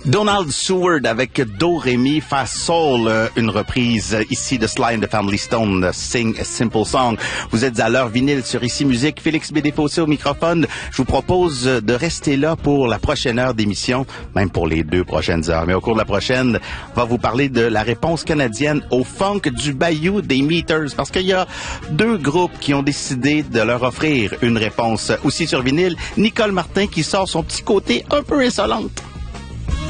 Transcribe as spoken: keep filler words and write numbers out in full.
Donald Seward avec Do Re Mi Fa Sol, une reprise ici de Sly and the Family Stone, Sing a Simple Song. Vous êtes à l'heure vinyle sur Ici Musique. Félix Bédé-Fossé au microphone. Je vous propose de rester là pour la prochaine heure d'émission, même pour les deux prochaines heures. Mais au cours de la prochaine, on va vous parler de la réponse canadienne au funk du Bayou des Meters, parce qu'il y a deux groupes qui ont décidé de leur offrir une réponse aussi sur vinyle. Nicole Martin qui sort son petit côté un peu insolente.